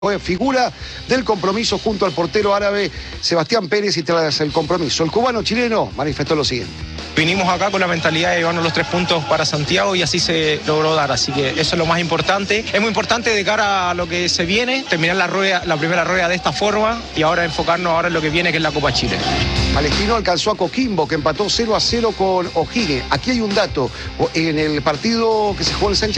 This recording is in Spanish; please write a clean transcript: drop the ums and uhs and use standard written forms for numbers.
Figura del compromiso junto al portero árabe Sebastián Pérez y tras el compromiso, el cubano chileno manifestó lo siguiente. Vinimos acá con la mentalidad de llevarnos los 3 puntos para Santiago y así se logró dar, así que eso es lo más importante. Es muy importante de cara a lo que se viene, terminar la primera rueda de esta forma y ahora enfocarnos ahora en lo que viene, que es la Copa Chile. Palestino alcanzó a Coquimbo, que empató 0-0 con O'Higgins. Aquí hay un dato, en el partido que se jugó en Sánchez